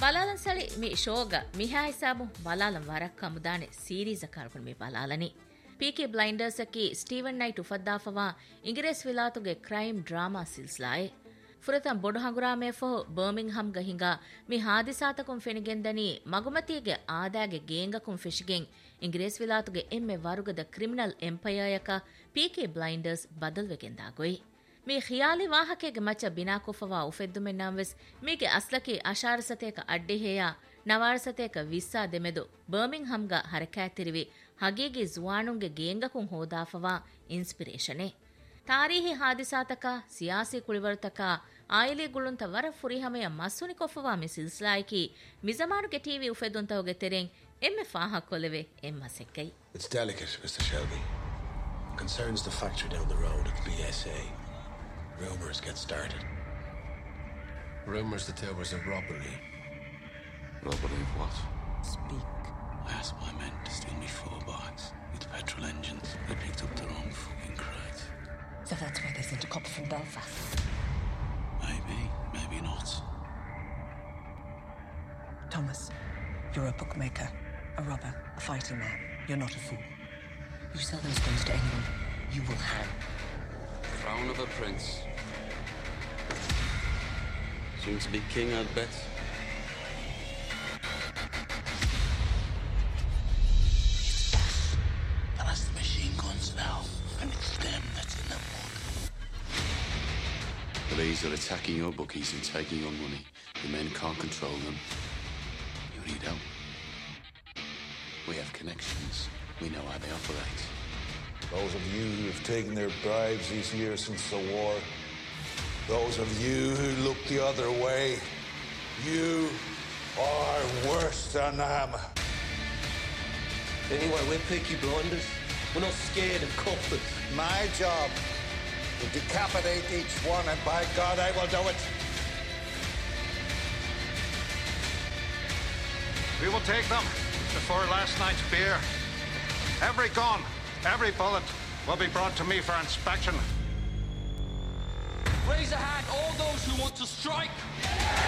ಬಲಾಲನ್ ಸಳಿ ಮಿ ಶೋಗ Miha ಹಿಸಾಬು ಬಲಾಲನ್ ವರಕ್ ಕಮುದಾನೆ series ಕಾರ್ಪುನ್ ಮಿ ಬಲಾಲನಿ ಪೀಕಿ ಬ್ಲೈಂಡರ್ಸ್ ಅಕಿ Steven night ಉಫದ್ದಾಫವಾ ಇಂಗ್ರೇಸ್ ವಿಲಾತುಗೆ crime drama ಸಿಲ್ಸ್ಲಾಯೆ ಫುರತಂ ಬೊಡು ಹಂಗುರಾಮೆ ಫಹು ಬರ್ಮಿಂಗ್ಹಮ್ ಗಹಿಂಗ ಮಿ ಹಾದಿಸಾತಕುಂ ಫೆನಿಗೆಂದನಿ ಮಗುಮತಿಗೆ ಆದಾಗೆ ಗೇಂಗಕುಂ ಫಿಶಿಗೆಂ ಇಂಗ್ರೇಸ್ ವಿಲಾತುಗೆ ಎಮ್ಮೆ ವರುಗದ criminal ಎಂಪೈರ್ಯಕ ಪೀಕಿ ಬ್ಲೈಂಡರ್ಸ್ ಬದಲ್ವೆಗೆಂದಾಗೊಯ್ me ಖಿಯಾಲಿ ವಾಹಕೆಗೆ ಮಚ್ಚ ಬಿನಾಕೊಫವಾ ಉಫೆದ್ದುಮೆನ್ನಾಂವೆಸ್ ಮೀಗೆ ಅಸ್ಲಕಿ ಅಶಾರಸತೇಕ ಅಡ್ಡಿಹೆಯ ನವಾರಸತೇಕ ವಿಸ್ಸಾ ದೆಮೆದು ಬರ್ಮಿಂಗ್ಹಮ್ಗ ಹರಕಾತಿರಿವಿ ಹಗೀಗಿ ಜುವಾನುಂಗೆ ಗೇಂಗಕುಂ ಹೋದಾಫವಾ ಇನ್ಸ್ಪಿರೇಷನೆ ತಾರೀಹಿ ಹಾದಿಸಾತಕ ಸಿಯಾಸಿ ಕುಳಿವರ್ತಕ ಆಯಿಲಿ ಗುಳುಂತ ವರ ಫುರಿಹಮೆಯ ಮಸ್ಸುನಿ ಕೊಫವಾ ಮಿ ಸಿಲ್ಸ್ಲಾಯ್ಕಿ ಮಿಜಮಾನುಗೆ ಟಿವಿ ಉಫೆದುಂತವಗೆ ತೆರೆಂ ಎಮ್ಮೆ ಫಾಹ ಕೊಲೆವೆ ಎಮ್ಮ ಸೆಕ್ಕೈ. It's delicate, Mr. Shelby. Concerns the factory down the road at the BSA. Rumors get started. Rumors that there was a robbery. Robbery of what? Speak. I asked my men to steal me 4 bikes with petrol engines. They picked up the wrong fucking crate. So that's why they sent a copper from Belfast. Maybe, maybe not. Thomas, you're a bookmaker, a robber, a fighting man. You're not a fool. You sell those guns to anyone, you will hang. Crown of a prince. Soon to be king, I'd bet. It's us that has the machine guns now, and it's them that's in the book. Police are attacking your bookies and taking your money. The men can't control them. You need help. We have connections. We know how they operate. Those of you who have taken their bribes these years since the war, those of you who look the other way, you are worse than them. Anyway, we're Peaky Blinders. We're not scared of coppers. My job to decapitate each one, and by God, I will do it. We will take them before last night's beer. Every gun, every bullet will be brought to me for inspection. Raise a hand, all those who want to strike.